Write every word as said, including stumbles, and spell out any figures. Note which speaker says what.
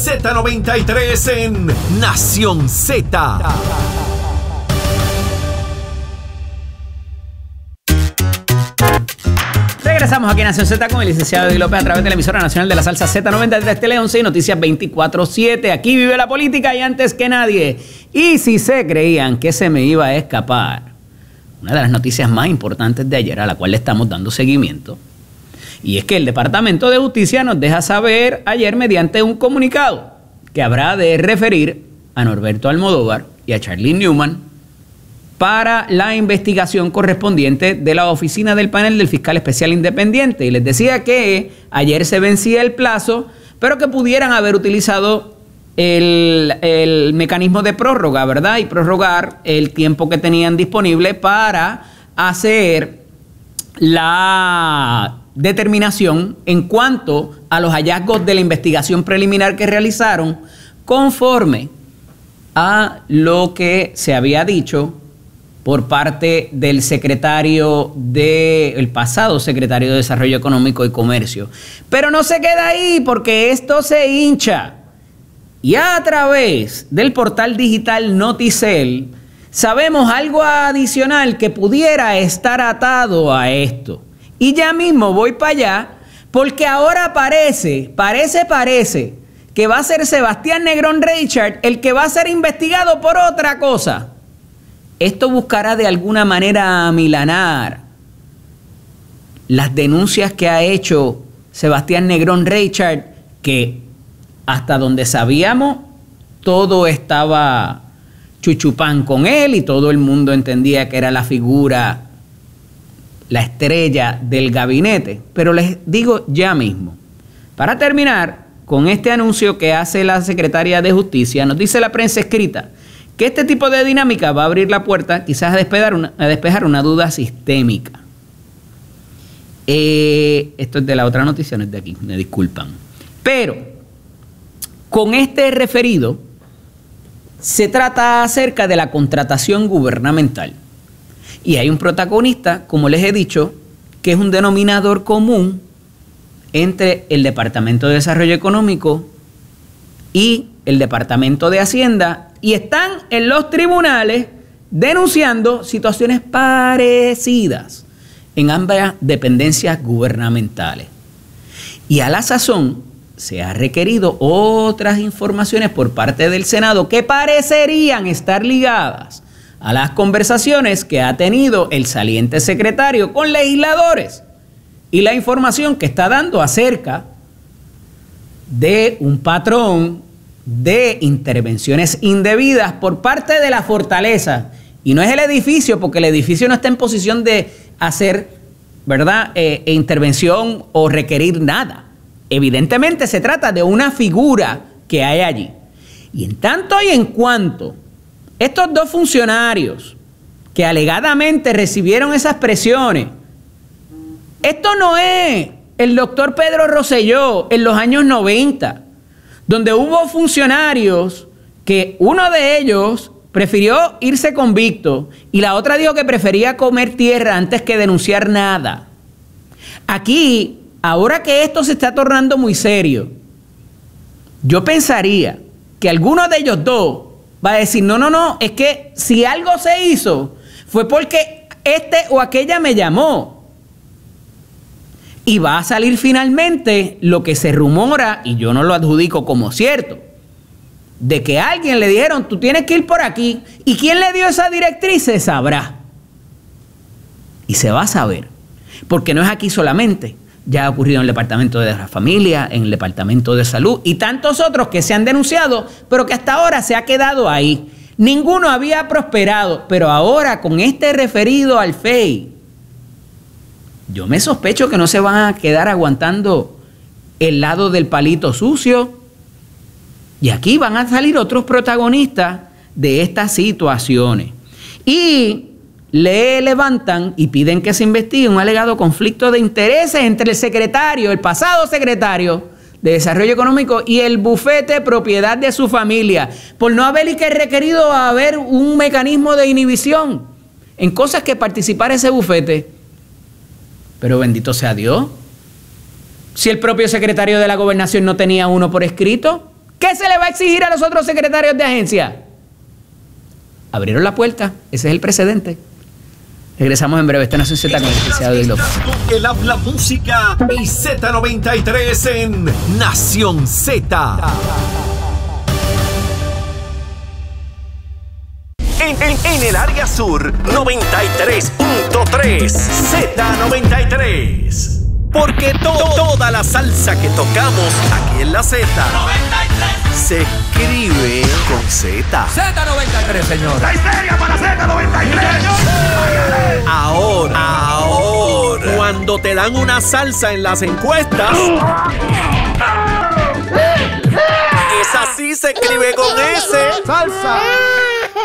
Speaker 1: Z noventa y tres en Nación Z.
Speaker 2: Regresamos aquí en Nación Z con el licenciado Eddie López a través de la emisora nacional de la salsa Z noventa y tres Tele once y Noticias veinticuatro siete. Aquí vive la política y antes que nadie. Y si se creían que se me iba a escapar una de las noticias más importantes de ayer, a la cual le estamos dando seguimiento, y es que el Departamento de Justicia nos deja saber ayer mediante un comunicado que habrá de referir a Norberto Almodóvar y a Charlene Newman para la investigación correspondiente de la oficina del panel del fiscal especial independiente. Y les decía que ayer se vencía el plazo, pero que pudieran haber utilizado el, el mecanismo de prórroga, ¿verdad? Y prorrogar el tiempo que tenían disponible para hacer la determinación en cuanto a los hallazgos de la investigación preliminar que realizaron, conforme a lo que se había dicho por parte del secretario de, el pasado secretario de Desarrollo Económico y Comercio. Pero no se queda ahí, porque esto se hincha. Y a través del portal digital Noticel sabemos algo adicional que pudiera estar atado a esto. Y ya mismo voy para allá, porque ahora parece, parece, parece que va a ser Sebastián Negrón Reichard el que va a ser investigado por otra cosa. Esto buscará de alguna manera amilanar las denuncias que ha hecho Sebastián Negrón Reichard, que hasta donde sabíamos todo estaba chuchupán con él y todo el mundo entendía que era la figura, la estrella del gabinete. Pero les digo ya mismo, para terminar con este anuncio que hace la secretaria de Justicia, nos dice la prensa escrita que este tipo de dinámica va a abrir la puerta quizás a despejar una, a despejar una duda sistémica. Eh, esto es de la otra noticia, no es de aquí, me disculpan. Pero con este referido se trata acerca de la contratación gubernamental. Y hay un protagonista, como les he dicho, que es un denominador común entre el Departamento de Desarrollo Económico y el Departamento de Hacienda, y están en los tribunales denunciando situaciones parecidas en ambas dependencias gubernamentales. Y a la sazón se ha requerido otras informaciones por parte del Senado que parecerían estar ligadas a las conversaciones que ha tenido el saliente secretario con legisladores y la información que está dando acerca de un patrón de intervenciones indebidas por parte de la fortaleza. Y no es el edificio, porque el edificio no está en posición de hacer, ¿verdad?, eh, intervención o requerir nada. Evidentemente se trata de una figura que hay allí. Y en tanto y en cuanto estos dos funcionarios que alegadamente recibieron esas presiones, esto no es el doctor Pedro Rosselló en los años noventa, donde hubo funcionarios que uno de ellos prefirió irse convicto y la otra dijo que prefería comer tierra antes que denunciar nada. Aquí, ahora que esto se está tornando muy serio, yo pensaría que alguno de ellos dos va a decir, no, no, no, es que si algo se hizo fue porque este o aquella me llamó. Y va a salir finalmente lo que se rumora, y yo no lo adjudico como cierto, de que a alguien le dijeron, tú tienes que ir por aquí, y quién le dio esa directriz se sabrá. Y se va a saber, porque no es aquí solamente, ya ha ocurrido en el Departamento de la Familia, en el Departamento de Salud, y tantos otros que se han denunciado, pero que hasta ahora se ha quedado ahí. Ninguno había prosperado, pero ahora con este referido al F E I, yo me sospecho que no se van a quedar aguantando el lado del palito sucio. Y aquí van a salir otros protagonistas de estas situaciones. Y le levantan y piden que se investigue un alegado conflicto de intereses entre el secretario, el pasado secretario de Desarrollo Económico y el bufete propiedad de su familia, por no haber requerido haber un mecanismo de inhibición en cosas que participara ese bufete. Pero bendito sea Dios. Si el propio secretario de la Gobernación no tenía uno por escrito, ¿Qué se le va a exigir a los otros secretarios de agencia? Abrieron la puerta. Ese es el precedente. Regresamos en breve. Esta Nación Z con el licenciado de López.
Speaker 1: El habla música y Z noventa y tres en Nación Z. En, en, en el área sur, noventa y tres punto tres, Z noventa y tres. Porque to toda la salsa que tocamos aquí en la Z noventa y tres se escribe con Z.
Speaker 3: Z noventa y tres, señor.
Speaker 1: La histeria para Z noventa y tres. Ahora, ahora, cuando te dan una salsa en las encuestas, esa sí se escribe con S.
Speaker 3: Salsa.